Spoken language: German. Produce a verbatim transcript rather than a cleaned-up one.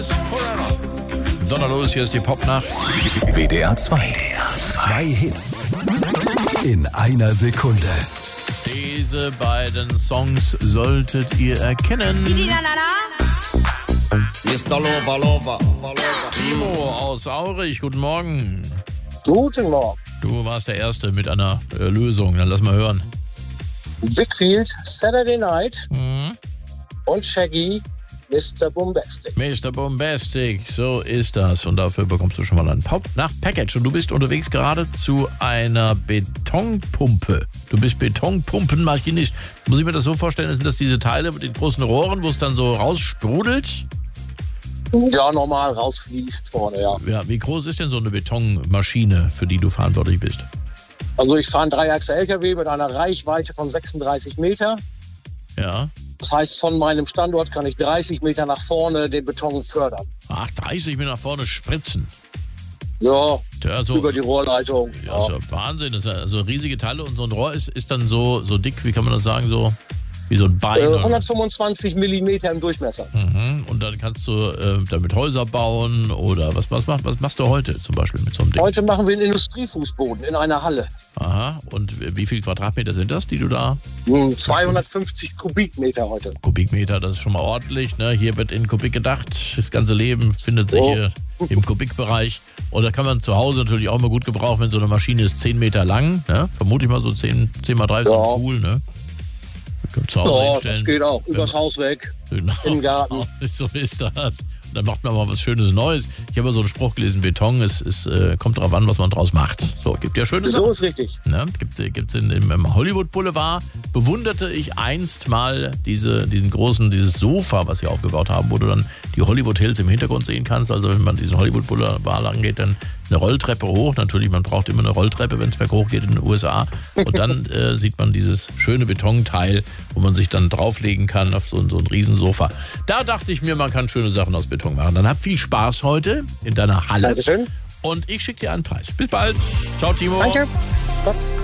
Is Forever. Donner los, hier ist die Popnacht. W D R zwei. Zwei Hits in einer Sekunde. Diese beiden Songs solltet ihr erkennen. Mister Lover, Lover, Lover. Timo aus Aurich, guten Morgen. Guten Morgen. Du warst der Erste mit einer äh, Lösung, dann lass mal hören. Wickfield, Saturday Night Mhm. und Shaggy, Mister Bombastic. Mister Bombastic, so ist das. Und dafür bekommst du schon mal ein Pop-Nacht-Package. Und du bist unterwegs gerade zu einer Betonpumpe. Du bist Betonpumpenmaschinist. Muss ich mir das so vorstellen, sind das diese Teile mit den großen Rohren, wo es dann so raussprudelt? Ja, normal rausfließt vorne, ja. Ja, wie groß ist denn so eine Betonmaschine, für die du verantwortlich bist? Also ich fahre einen Dreiachser-L K W mit einer Reichweite von sechsunddreißig Meter. Ja. Das heißt, von meinem Standort kann ich dreißig Meter nach vorne den Beton fördern. Ach, dreißig Meter nach vorne spritzen. Ja, Ja, so, über die Rohrleitung. ja, Ja. ist ja Wahnsinn. Das ist ja, also riesige Teile und so ein Rohr ist, ist dann so, so dick, wie kann man das sagen, so wie so ein Bein. Äh, oder? hundertfünfundzwanzig Millimeter im Durchmesser. Mhm. Und dann kannst du äh, damit Häuser bauen oder was, was, mach, was machst du heute zum Beispiel mit so einem Ding? Heute machen wir einen Industriefußboden in einer Halle. Aha. Und wie viel Quadratmeter sind das, die du da? Hm, zweihundertfünfzig Kubikmeter heute. Kubikmeter, das ist schon mal ordentlich. Ne? Hier wird in Kubik gedacht. Das ganze Leben findet sich Oh. hier im Kubikbereich. Und da kann man zu Hause natürlich auch mal gut gebrauchen, wenn so eine Maschine ist zehn Meter lang. Ne? Vermute ich mal so zehn, zehn mal dreißig Ja. Pool. Ne? Zu Hause Ja, hinstellen. das geht auch. Wenn Übers man- Haus weg, Genau. im Garten. So ist das. Dann macht man mal was Schönes Neues. Ich habe so einen Spruch gelesen, Beton ist, ist, äh, kommt drauf an, was man draus macht. So, gibt ja schöne So Sachen. ist richtig. Ne? Gibt es in, im, im Hollywood Boulevard. Bewunderte ich einst mal diese, diesen großen, dieses Sofa, was sie aufgebaut haben, wo du dann die Hollywood Hills im Hintergrund sehen kannst. Also wenn man diesen Hollywood Boulevard lang geht, dann eine Rolltreppe hoch. Natürlich, man braucht immer eine Rolltreppe, wenn es berghoch geht in den U S A. Und dann äh, sieht man dieses schöne Betonteil, wo man sich dann drauflegen kann auf so, so ein Riesensofa. Da dachte ich mir, man kann schöne Sachen aus Beton machen. Dann hab viel Spaß heute in deiner Halle. Dankeschön. Und ich schicke dir einen Preis. Bis bald. Ciao, Timo. Danke. Ciao.